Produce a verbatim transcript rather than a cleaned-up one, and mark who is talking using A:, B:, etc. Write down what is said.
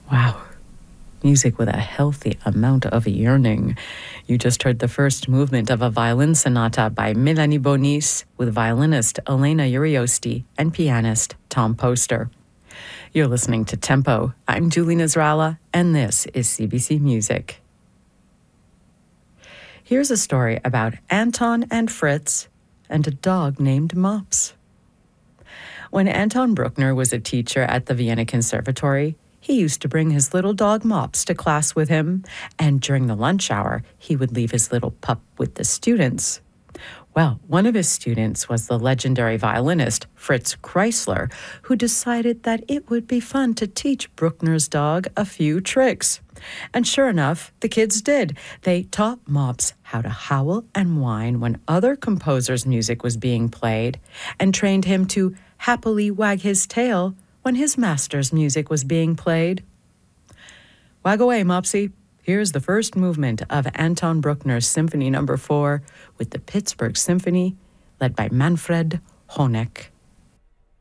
A: Wow. Music with a healthy amount of yearning. You just heard the first movement of a violin sonata by Melanie Bonis with violinist Elena Uriosti and pianist Tom Poster. You're listening to Tempo. I'm Julie Nasrallah, and this is C B C Music. Here's a story about Anton and Fritz and a dog named Mops. When Anton Bruckner was a teacher at the Vienna Conservatory, he used to bring his little dog Mops to class with him, and during the lunch hour, he would leave his little pup with the students. Well, one of his students was the legendary violinist Fritz Kreisler, who decided that it would be fun to teach Bruckner's dog a few tricks. And sure enough, the kids did. They taught Mops how to howl and whine when other composers' music was being played, and trained him to happily wag his tail when his master's music was being played. Wag away, Mopsy. Here's the first movement of Anton Bruckner's Symphony Number Four with the Pittsburgh Symphony, led by Manfred Honeck.